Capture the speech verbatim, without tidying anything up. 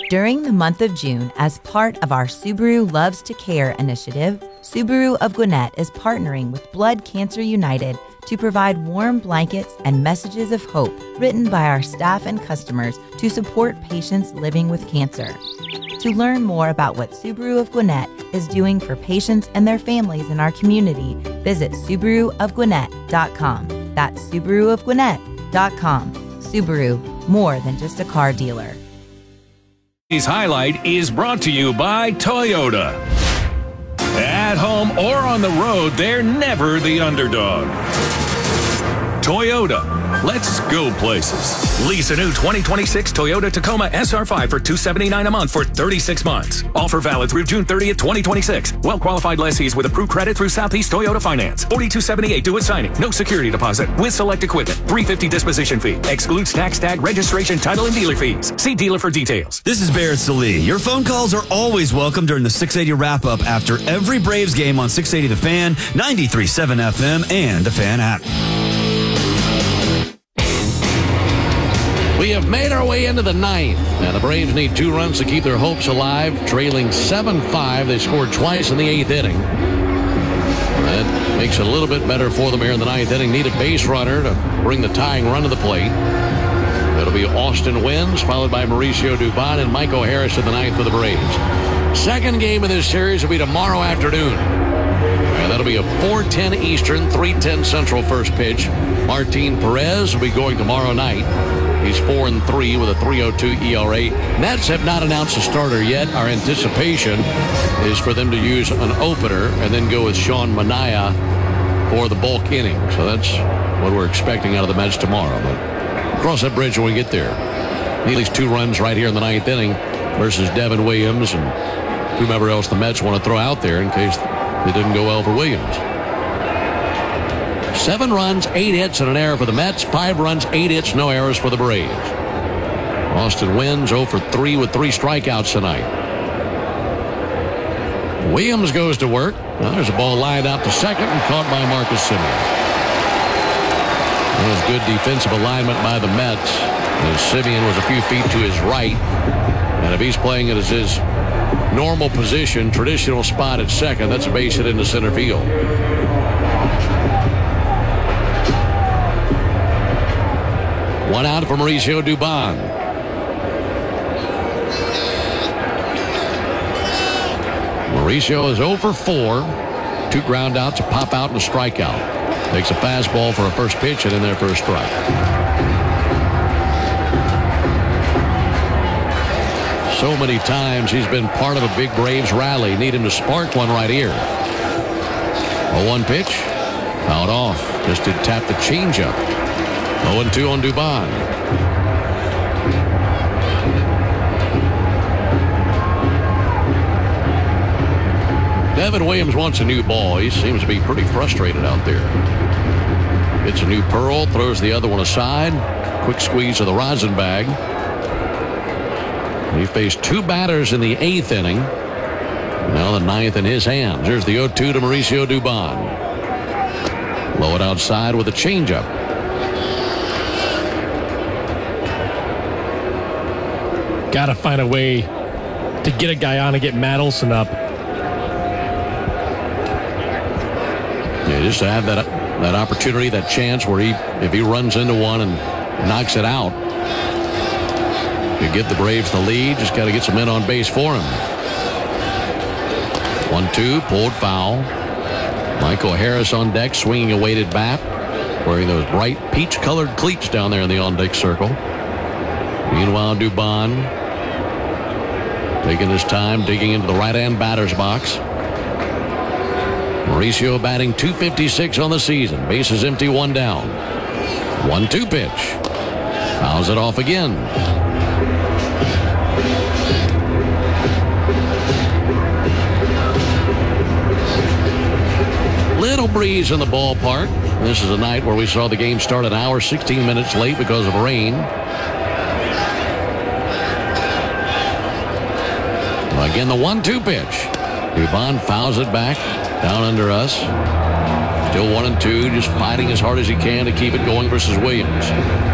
During the month of June, as part of our Subaru Loves to Care initiative, Subaru of Gwinnett is partnering with Blood Cancer United to provide warm blankets and messages of hope written by our staff and customers to support patients living with cancer. To learn more about what Subaru of Gwinnett is doing for patients and their families in our community, visit Subaru of Gwinnett dot com. That's Subaru of Gwinnett dot com. Subaru, more than just a car dealer. Today's highlight is brought to you by Toyota. At home or on the road, they're never the underdog. Toyota, let's go places. Lease a new twenty twenty-six Toyota Tacoma S R five for two hundred seventy-nine dollars a month for thirty-six months. Offer valid through June thirtieth, twenty twenty-six. Well-qualified lessees with approved credit through Southeast Toyota Finance. forty-two seventy-eight due at signing. No security deposit with select equipment. three hundred fifty dollars disposition fee. Excludes tax, tag, registration, title, and dealer fees. See dealer for details. This is Barrett Salee. Your phone calls are always welcome during the six eighty wrap-up after every Braves game on six eighty The Fan, ninety-three point seven F M, and the Fan app. We have made our way into the ninth. Now the Braves need two runs to keep their hopes alive. Trailing seven five. They scored twice in the eighth inning. That makes it a little bit better for them here in the ninth inning. Need a base runner to bring the tying run to the plate. It'll be Austin Wynns, followed by Mauricio Dubon and Michael Harris in the ninth for the Braves. Second game of this series will be tomorrow afternoon. And that'll be a four ten Eastern, three ten Central first pitch. Martin Perez will be going tomorrow night. He's four and three with a three oh two E R A. Mets have not announced a starter yet. Our anticipation is for them to use an opener and then go with Sean Manaea for the bulk inning. So that's what we're expecting out of the Mets tomorrow. But cross that bridge when we get there. Need at least two runs right here in the ninth inning versus Devin Williams and whomever else the Mets want to throw out there in case it didn't go well for Williams. Seven runs, eight hits, and an error for the Mets. Five runs, eight hits, no errors for the Braves. Austin Wynns oh for three with three strikeouts tonight. Williams goes to work. Well, there's a ball lined out to second and caught by Marcus Semien. That was good defensive alignment by the Mets. As Semien was a few feet to his right. And if he's playing it as his normal position, traditional spot at second, that's a base hit into center field. One out for Mauricio Dubon. Mauricio is oh for four. Two ground outs, a pop out, and a strikeout. Takes a fastball for a first pitch and in there for a strike. So many times he's been part of a big Braves rally. Need him to spark one right here. A one pitch. Fouled off. Just to tap the changeup. oh and two on Dubon. Devin Williams wants a new ball. He seems to be pretty frustrated out there. Gets a new Pearl, throws the other one aside. Quick squeeze of the rosin bag. He faced two batters in the eighth inning. Now the ninth in his hands. There's the oh two to Mauricio Dubon. Low it outside with a changeup. Got to find a way to get a guy on and get Matt Olson up. Yeah, just to have that that opportunity, that chance where he, if he runs into one and knocks it out, you give the Braves the lead. Just got to get some men on base for him. one two, pulled foul. Michael Harris on deck, swinging a weighted bat, wearing those bright peach-colored cleats down there in the on-deck circle. Meanwhile, Dubon taking his time, digging into the right-hand batter's box. Mauricio batting two fifty-six on the season. Bases empty, one down. one two pitch. Fouls it off again. Little breeze in the ballpark. This is a night where we saw the game start an hour, sixteen minutes late because of rain. Again, the one two pitch. Dubon fouls it back down under us. Still one and two, just fighting as hard as he can to keep it going versus Williams.